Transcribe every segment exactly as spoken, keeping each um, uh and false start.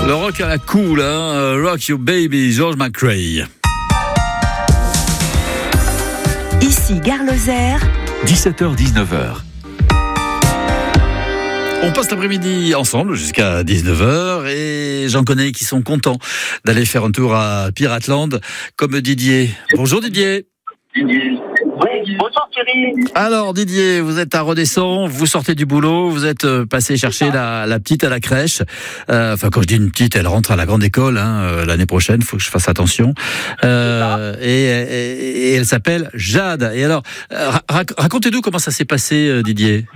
Le rock à la cool, hein, Rock You Baby, George McRae. Ici Gare Lozère, dix-sept heures dix-neuf heures. On passe l'après-midi ensemble jusqu'à dix-neuf heures et j'en connais qui sont contents d'aller faire un tour à Pirateland, comme Didier. Bonjour Didier. Didier. Oui, bonsoir Thierry. Alors Didier, vous êtes à Redescend, vous sortez du boulot, vous êtes passé chercher la, la petite à la crèche. Euh, enfin, quand je dis une petite, elle rentre à la grande école hein, euh, l'année prochaine, il faut que je fasse attention. Euh, et, et, et elle s'appelle Jade. Et alors, rac- racontez-nous comment ça s'est passé, euh, Didier.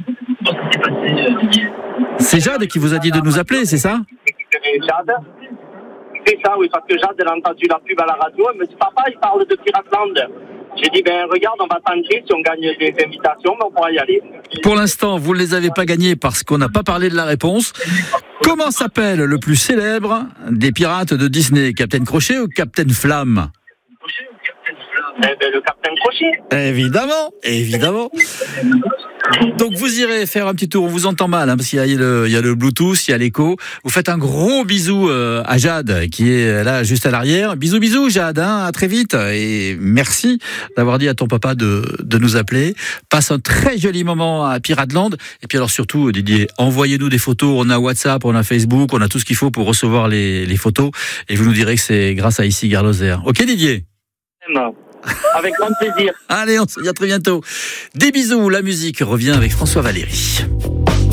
C'est Jade qui vous a dit de nous appeler, c'est ça ? Jade. C'est ça, oui, parce que Jade, elle a entendu la pub à la radio. Elle me dit, papa, il parle de Pirateland. J'ai dit, ben regarde, on va tenter, si on gagne des invitations, mais on pourra y aller. Pour l'instant, vous ne les avez pas gagnés parce qu'on n'a pas parlé de la réponse. Comment s'appelle le plus célèbre des pirates de Disney ? Captain Crochet ou Captain Flamme ? Eh ben, le Captain Crochet. Évidemment, évidemment. Donc vous irez faire un petit tour, on vous entend mal, hein, parce qu'il y a le, il y a le Bluetooth, il y a l'écho. Vous faites un gros bisou euh, à Jade, qui est là juste à l'arrière. Bisous, bisous Jade, hein, à très vite. Et merci d'avoir dit à ton papa de, de nous appeler. Passe un très joli moment à Pirateland. Et puis alors surtout, Didier, envoyez-nous des photos. On a WhatsApp, on a Facebook, on a tout ce qu'il faut pour recevoir les, les photos. Et vous nous direz que c'est grâce à Ici Gare Lozère. Ok Didier ? Non. Avec grand plaisir. Allez, on se dit à très bientôt. Des bisous, la musique revient avec François Valéry.